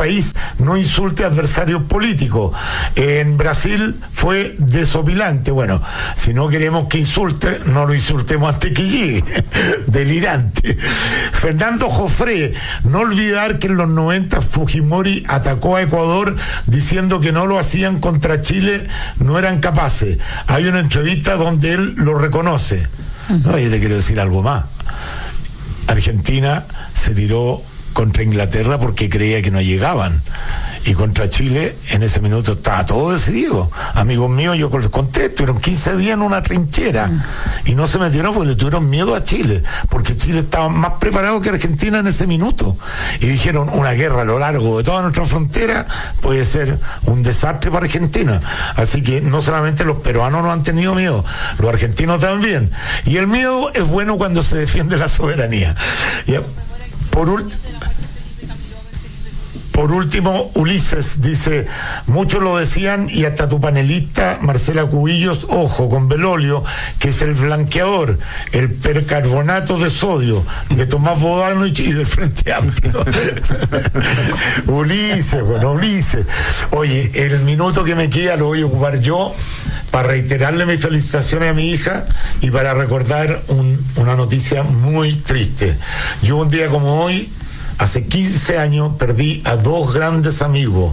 país no insulte a adversarios políticos. En Brasil fue desopilante. Bueno, si no queremos que insulte, no lo insultemos hasta que llegue. Delirante. Fernando Jofré, no olvidar que en los 90 Fujimori atacó a Ecuador diciendo que no lo hacían contra Chile, no eran capaces. Hay una entrevista donde él lo reconoce. No, yo te quiero decir algo más. Argentina se tiró contra Inglaterra porque creía que no llegaban, y contra Chile en ese minuto estaba todo decidido. Amigos míos, yo les conté, estuvieron 15 días en una trinchera y no se metieron porque le tuvieron miedo a Chile, porque Chile estaba más preparado que Argentina en ese minuto, y dijeron, una guerra a lo largo de toda nuestra frontera puede ser un desastre para Argentina. Así que no solamente los peruanos no han tenido miedo, los argentinos también, y el miedo es bueno cuando se defiende la soberanía. Y por último, Ulises dice, muchos lo decían, y hasta tu panelista Marcela Cubillos, ojo con Belolio, que es el blanqueador, el percarbonato de sodio de Tomás Bodanovich y del Frente Amplio. Ulises. Oye, el minuto que me queda lo voy a ocupar yo para reiterarle mis felicitaciones a mi hija y para recordar una noticia muy triste. Yo un día como hoy, hace 15 años, perdí a dos grandes amigos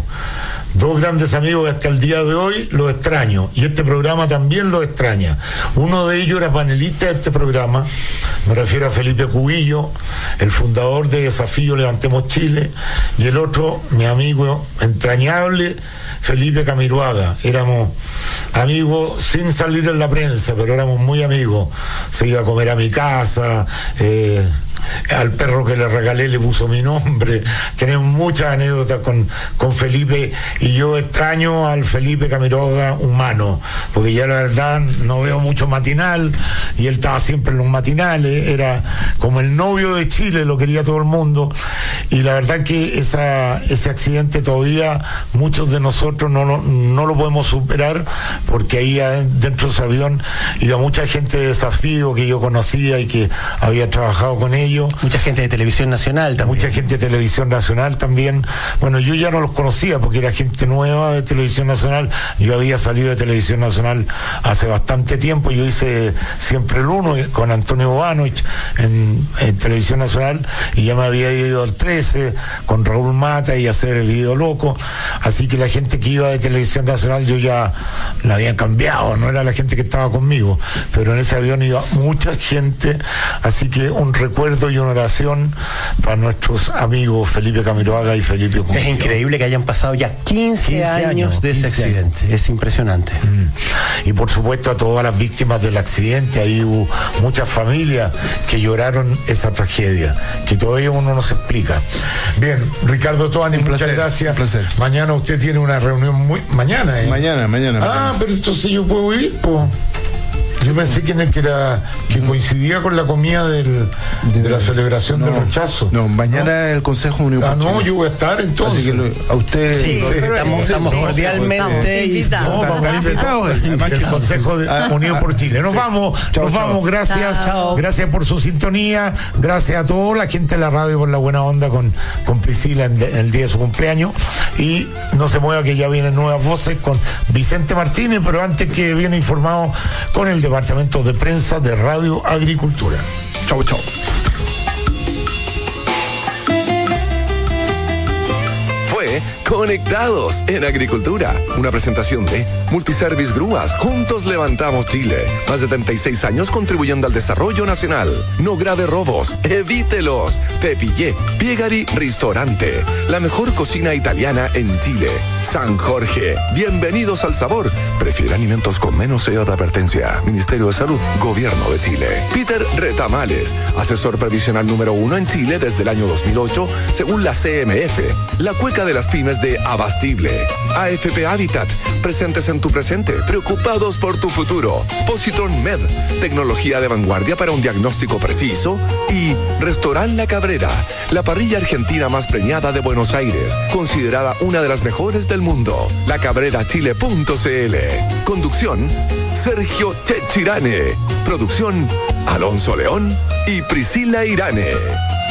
que hasta el día de hoy los extraño, y este programa también los extraña. Uno de ellos era panelista de este programa, me refiero a Felipe Cubillo, el fundador de Desafío Levantemos Chile, y el otro, mi amigo entrañable, Felipe Camiroaga. Éramos amigos sin salir en la prensa, pero éramos muy amigos. Se iba a comer a mi casa, al perro que le regalé le puso mi nombre. Tenemos muchas anécdotas con Felipe, y yo extraño al Felipe Camiroaga humano, porque ya la verdad no veo mucho matinal, y él estaba siempre en los matinales, era como el novio de Chile, lo quería todo el mundo, y la verdad que ese accidente todavía muchos de nosotros no lo podemos superar, porque ahí dentro de ese avión iba mucha gente de Desafío que yo conocía y que había trabajado con ellos. Mucha gente de Televisión Nacional también. Mucha gente de Televisión Nacional también. Bueno, yo ya no los conocía porque era gente nueva de Televisión Nacional. Yo había salido de Televisión Nacional hace bastante tiempo. Yo hice Siempre el Uno con Antonio Bodanovich en Televisión Nacional, y ya me había ido al 13 con Raúl Mata y a hacer El Video Loco. Así que la gente que iba de Televisión Nacional yo ya la había cambiado, no era la gente que estaba conmigo, pero en ese avión iba mucha gente. Así que un recuerdo y una oración para nuestros amigos Felipe Camiroaga y Felipe Cubillo. Es increíble que hayan pasado ya 15 años de ese accidente. Es impresionante. Y por supuesto a todas las víctimas del accidente. Ahí hubo muchas familias que lloraron esa tragedia, que todavía uno no se explica. Bien, Ricardo Toani, muchas gracias. Un placer. Mañana usted tiene una reunión Mañana. Mañana. Pero entonces yo puedo ir, pues. Yo pensé que coincidía con la comida de la celebración del rechazo. No, mañana el Consejo Unión por Chile. Yo voy a estar entonces. Así que a usted... Sí, estamos cordialmente invitados. El Consejo Unión por Chile. Nos vamos, gracias. Chao. Gracias por su sintonía, gracias a toda la gente de la radio por la buena onda con Priscila en el día de su cumpleaños. Y no se mueva que ya vienen nuevas voces con Vicente Martínez, pero antes que viene informado con el Departamento de Prensa de Radio Agricultura. Chau. Conectados en Agricultura, una presentación de Multiservice Grúas. Juntos levantamos Chile. Más de 36 años contribuyendo al desarrollo nacional. No grave robos, evítelos. Te pillé. Piegari Ristorante, la mejor cocina italiana en Chile. San Jorge, bienvenidos al sabor. Prefiere alimentos con menos sello de advertencia. Ministerio de Salud, Gobierno de Chile. Peter Retamales, asesor previsional número 1 en Chile desde el año 2008, según la CMF. La cueca de las pymes de Abastible. AFP Habitat, presentes en tu presente, preocupados por tu futuro. Positron Med, tecnología de vanguardia para un diagnóstico preciso. Y Restaurant La Cabrera, la parrilla argentina más premiada de Buenos Aires, considerada una de las mejores del mundo. lacabrerachile.cl. Conducción, Sergio Chechirane. Producción, Alonso León y Priscila Irane.